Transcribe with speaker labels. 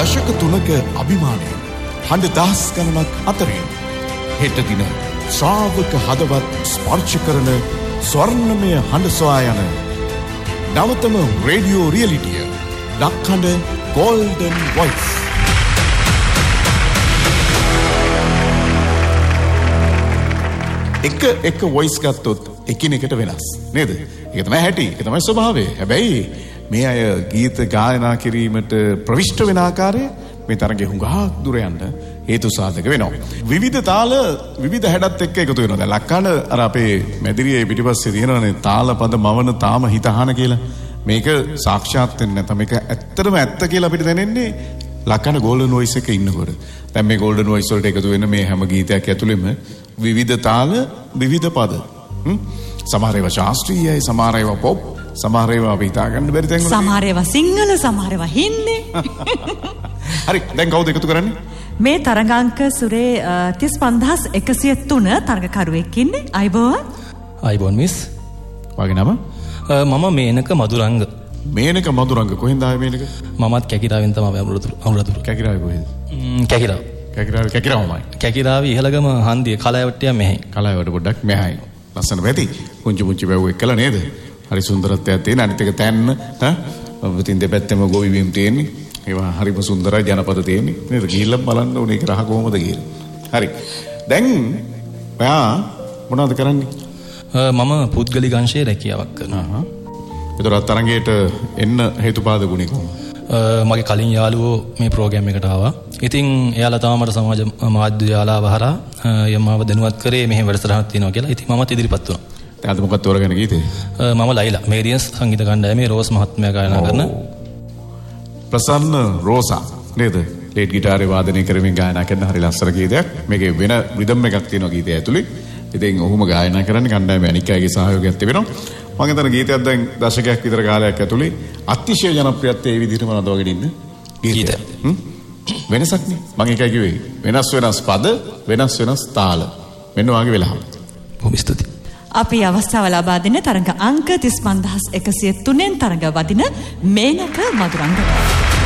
Speaker 1: දශක 3ක අභිමානය හඬ දහස් ගණනක් අතරින් හෙට දින ශ්‍රාවක හදවත් ස්පර්ශ කරන ස්වර්ණමය හඬ සොයා යන නවතම රේඩියෝ රියලිටිය ලක්හඬ ගෝල්ඩන් වොයිස්. එක වොයිස් ගත්තොත් එකිනෙකට වෙනස් නේද? ඒක තමයි හැටි. ඒක තමයි ස්වභාවය. හැබැයි මේ අය ගීත ගායනා කිරීමට ප්‍රවිෂ්ඨ වෙන ආකාරය මේ තරගේ හුඟක් දුර යන්න හේතු සාධක වෙනවා. විවිධ තාල විවිධ හැඩත් එක්ක එකතු වෙනවා. දැන් ලක්කාන අර අපේ මැදිරියේ පිටිපස්සේ තියෙනවනේ තාල පද මවන තාම හිතහන කියලා. මේක සාක්ෂාත් වෙන්නේ නැත්නම් මේක ඇත්තටම ඇත්ත කියලා අපිට දැනෙන්නේ ලක්කාන ගෝල්ඩන් වොයිස් එකේ ඉන්නකොට. දැන් මේ ගෝල්ඩන් වොයිස් වලට එකතු වෙන මේ හැම ගීතයක් ඇතුළෙම විවිධ තාල විවිධ පද. සමහර ඒවා ශාස්ත්‍රීයයි, සමහර ඒවා පොප්, සමහර ඒවා අපි හිතා ගන්න බැරි තැන් වල.
Speaker 2: සමහර ඒවා සිංහල, සමහර ඒවා හින්දි.
Speaker 1: හරි, දැන් කවුද එකතු කරන්නේ?
Speaker 2: මේ තරගාංක සුරේ 35103 තරගකරුවෙක් ඉන්නේ. අයිබෝන් මිස්.
Speaker 1: වාගේ නම?
Speaker 3: මම මේනක මදුරංග.
Speaker 1: මේනක මදුරංග කොහෙන්ද ආවේ මේනක?
Speaker 3: මමත් කැකිරාවෙන් තමයි අනුරාධපුර.
Speaker 1: කැකිරාවේ කොහෙද?
Speaker 3: කැකිරාව.
Speaker 1: කැකිරාවමයි.
Speaker 3: කැකිරාවේ ඉහළගම හන්දිය කලයවට්ටිය මෙහි.
Speaker 1: කලයවට පොඩ්ඩක් මෙහායි. ලස්සන පැති. පුංචි වැව් එක්කලා නේද? හරි සුන්දරත්වයක් තියෙන. අනිත් එක තැන්න ඉතින් දෙපැත්තෙම ගොවි බිම් තියෙන්නේ. ඒවා හරිම සුන්දරයි ජනපද තියෙන්නේ. නේද? ගිහිල්ලා බලන්න ඕනේ ඒක රහ කොහොමද කියලා. හරි. දැන් ඔයා මොනවද කරන්නේ?
Speaker 3: මම පුද්ගලික අංශයේ රැකියාවක් කරනවා.
Speaker 1: ඒතර තරංගයට එන්න හේතුපාදකුණේ කොහොමද?
Speaker 3: මගේ කලින් යාළුවෝ මේ ප්‍රෝග්‍රෑම් එකට ආවා. ඉතින් එයාලා තමයි මට සමාජ මාධ්‍ය යාලාව හරහා යම්මාව දැනුවත් කරේ මෙහෙම වැඩසටහනක් තියෙනවා කියලා. ඉතින් මමත් ඉදිරිපත් වුණා.
Speaker 1: දැන් අද මොකක්ද තෝරගෙන ගීතේ?
Speaker 3: මම ලයිලා මේරියන්ස් සංගීත කණ්ඩායමේ රෝස් මහත්මයා ගායනා කරන
Speaker 1: ප්‍රසන්න රෝසා නේද? ලේට් ගිටාරේ වාදනය කරමින් ගායනා කරන හරි ලස්සන ගීතයක්. මේකේ වෙන රිද්ම් එකක් තියෙනවා ගීතය ඇතුලේ. ඉතින් ඔහුම ගායනා කරන්නේ කණ්ඩායමේ අනික් අයගේ සහයෝගයක් තිබෙනවා. මම හිතන ගීතයක් දැන් දශකයක් විතර කාලයක් ඇතුලේ අතිශය ජනප්‍රියත්වයේ ඒ විදිහටම නදවගෙන ඉන්න ගීතයක්. වෙනසක් නේ. මම ඒකයි කිව්වේ. වෙනස් පද, වෙනස් තාල. මෙන්න වාගේ වෙලාව.
Speaker 3: බොහොම ස්තුතියි.
Speaker 2: අපි අවස්ථාව ලබා දෙන තරඟ අංක 35103න් තරඟ වදින මේනක මදුරංග.